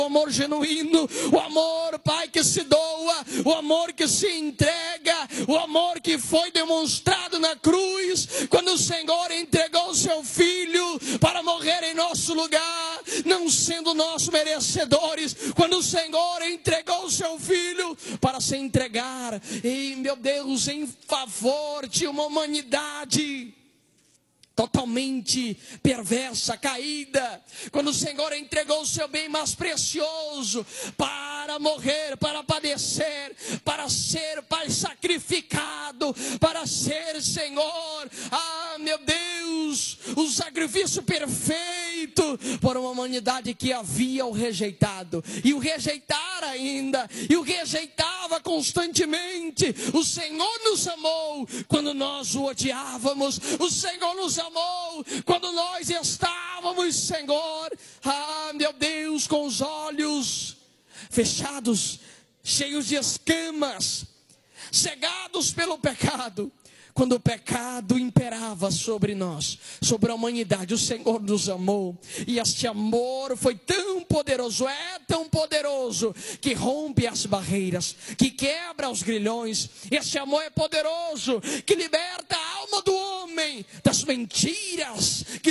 o amor genuíno, o amor, Pai, que se doa, o amor que se entrega, o amor que foi demonstrado na cruz, quando o Senhor entregou o seu Filho para morrer em nosso lugar, não sendo nós merecedores, quando o Senhor entregou o seu Filho para se entregar, e meu Deus, em favor de uma humanidade totalmente perversa, caída, quando o Senhor entregou o seu bem mais precioso para morrer, para padecer, para ser, Pai, sacrificado, para ser, Senhor, meu Deus, o sacrifício perfeito por uma humanidade que havia o rejeitado, e o rejeitar ainda, e o rejeitava constantemente. O Senhor nos amou quando nós o odiávamos, o Senhor nos amou quando nós estávamos, Senhor, meu Deus, com os olhos fechados, cheios de escamas, cegados pelo pecado. Quando o pecado imperava sobre nós, sobre a humanidade, o Senhor nos amou. E este amor foi tão poderoso, é tão poderoso, que rompe as barreiras, que quebra os grilhões. Este amor é poderoso, que liberta a alma do homem das mentiras, que